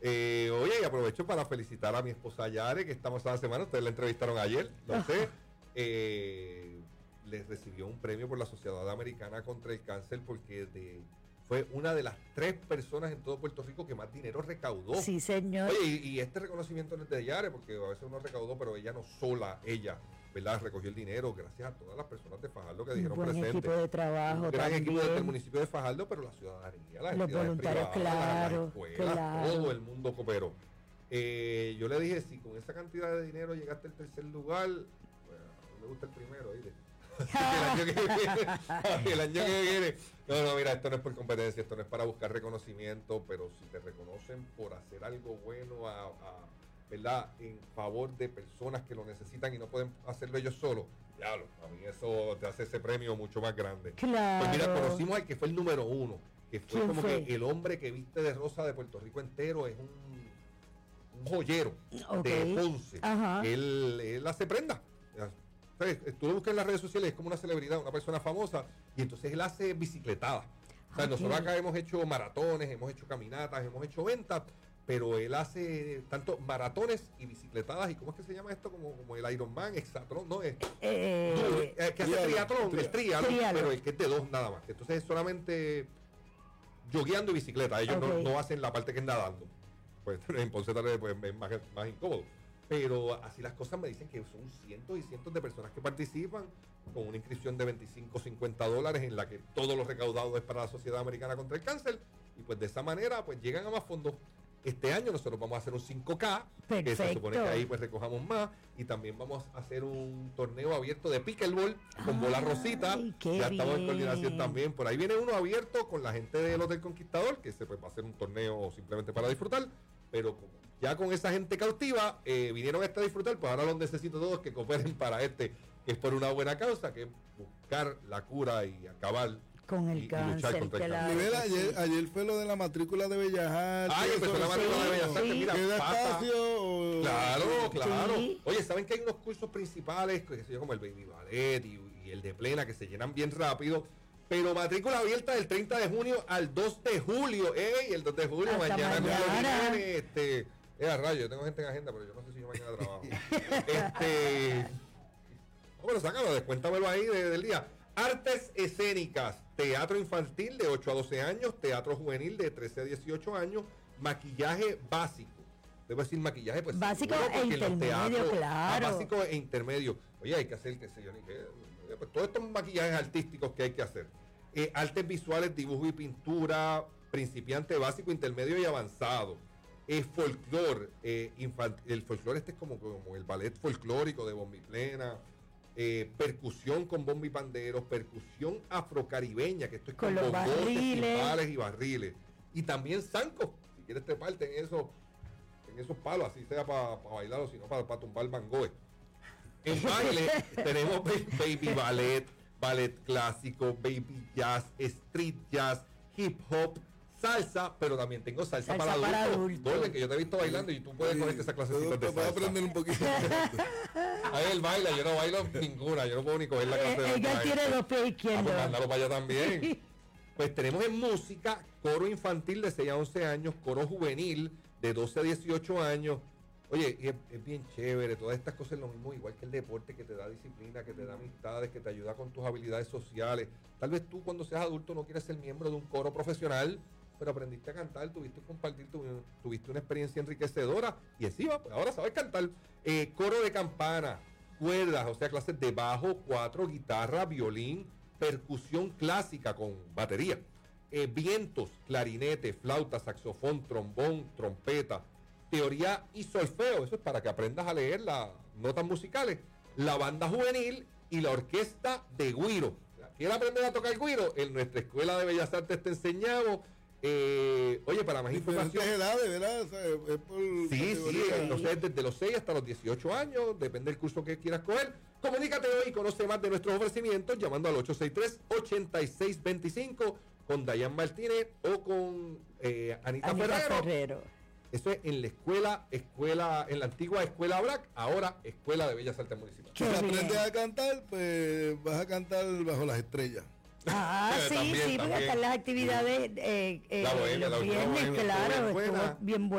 Oye, y aprovecho para felicitar a mi esposa Yare, que estamos esta semana, ustedes la entrevistaron ayer, no sé, les recibió un premio por la Sociedad Americana contra el Cáncer porque fue una de las 3 personas en todo Puerto Rico que más dinero recaudó. Sí, señor. Oye, y este reconocimiento no es de Yare, porque a veces uno recaudó, pero ella no sola, ella, ¿verdad? Recogió el dinero gracias a todas las personas de Fajardo que dijeron presente. Un equipo de trabajo. Un gran también. Equipo del municipio de Fajardo, pero la ciudadanía, las los voluntarios, privadas, claro, las escuelas, claro. todo el mundo cooperó. Yo le dije, si con esa cantidad de dinero llegaste al 3er lugar, bueno, a mí me gusta el primero, ¿oíste? el año que viene. No, mira, esto no es por competencia, esto no es para buscar reconocimiento, pero si te reconocen por hacer algo bueno ¿verdad? En favor de personas que lo necesitan y no pueden hacerlo ellos solos, diablo, a mí eso te hace ese premio mucho más grande. Claro. Pues mira, conocimos al que fue el número 1, que fue como fue? que el hombre que viste de rosa de Puerto Rico entero, es un joyero de Ponce. Él hace prenda. Tú lo buscas en las redes sociales, es como una celebridad, una persona famosa, y entonces él hace bicicletadas. O sea, nosotros acá hemos hecho maratones, hemos hecho caminatas, hemos hecho ventas, pero él hace tanto maratones y bicicletadas, y ¿cómo es que se llama esto? Como el Ironman, Exatlón, no es que hace triatlón, el triatlón, pero el que es de 2 nada más. Entonces es solamente jogueando y bicicleta, ellos no hacen la parte que es nadando. Pues en Ponce tal vez pues, es más incómodo. Pero así las cosas me dicen que son cientos y cientos de personas que participan con una inscripción de $25-50 en la que todo lo recaudado es para la Sociedad Americana contra el Cáncer, y pues de esa manera pues llegan a más fondos. Este año nosotros vamos a hacer un 5K, Perfecto. que se supone que ahí pues recojamos más, y también vamos a hacer un torneo abierto de pickleball con bola rosita. Ya estamos en coordinación también. Por ahí viene uno abierto con la gente del Hotel Conquistador, que se pues, va a hacer un torneo simplemente para disfrutar, pero ya con esa gente cautiva vinieron a disfrutar, pues ahora los necesito todos que cooperen para que es por una buena causa, que es buscar la cura y acabar con el cáncer. Ayer fue lo de la matrícula de Bellas Artes. Empezó la matrícula de Bellas Artes. Mira, espacio. Claro. Sí. Oye, ¿saben que hay unos cursos principales, como el Baby Ballet y el de Plena, que se llenan bien rápido? Pero matrícula abierta del 30 de junio al 2 de julio. El 2 de julio, mañana. Rayo, yo tengo gente en agenda, pero yo no sé si yo mañana trabajo. Bueno, sácalo, descuéntamelo ahí del día. Artes escénicas, teatro infantil de 8 a 12 años, teatro juvenil de 13 a 18 años, maquillaje básico. Debo decir maquillaje, pues básico e intermedio, claro. Básico e intermedio. Oye, hay que hacer, qué sé yo, pues, todos estos maquillajes artísticos que hay que hacer. Artes visuales, dibujo y pintura, principiante, básico, intermedio y avanzado. Folclore, el folclore es como el ballet folclórico de bomba y plena. Percusión con bomba y panderos, percusión afrocaribeña, que esto es con bongotes, timbales y barriles, y también zancos, si quieres treparte en esos palos, así sea para bailar o si no para tumbar mangoes. En baile tenemos baby ballet, ballet clásico, baby jazz, street jazz, hip hop, salsa, pero también tengo salsa para adultos. Golden, que yo te he visto bailando y tú puedes coger esa clase de salsa. Puedo aprender un poquito. A él baila, yo no bailo ninguna, yo no puedo ni coger la clase de ella tiene 2 pies izquierdos. Pues mándalo para allá también. Pues tenemos en música coro infantil de 6 a 11 años, coro juvenil de 12 a 18 años. Oye, es bien chévere, todas estas cosas es lo mismo, igual que el deporte, que te da disciplina, que te da amistades, que te ayuda con tus habilidades sociales. Tal vez tú cuando seas adulto no quieres ser miembro de un coro profesional, pero aprendiste a cantar, tuviste que compartir, tuviste una experiencia enriquecedora y encima, pues ahora sabes cantar. Coro de campana, cuerdas, o sea, clases de bajo, 4, guitarra, violín, percusión clásica con batería, vientos, clarinete, flauta, saxofón, trombón, trompeta, teoría y solfeo, eso es para que aprendas a leer las notas musicales, la banda juvenil y la orquesta de güiro. ¿Quieres aprender a tocar güiro? En nuestra Escuela de Bellas Artes te enseñamos. Oye, para más información. Edades, ¿verdad? O sea, es por no sé, desde los 6 hasta los 18 años, depende del curso que quieras coger. Comunícate hoy y conoce más de nuestros ofrecimientos llamando al 863-8625 con Dayan Martínez o con Anita Ferrero. Eso es en la escuela, en la antigua Escuela Black, ahora Escuela de Bellas Artes Municipal. Si aprendes a cantar, pues vas a cantar bajo las estrellas. Sí, porque están las actividades los viernes, claro, estuvo bien bueno.